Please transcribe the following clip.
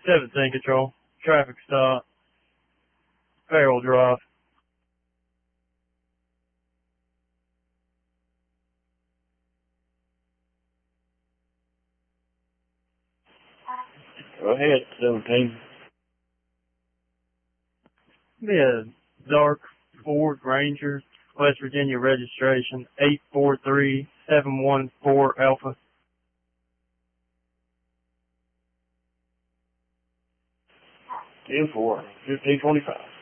17 control. Traffic stop. Farrell Drive. Go ahead, 17. Be a dark Ford Ranger, West Virginia registration, 843714 Alpha. 10-4, 1525.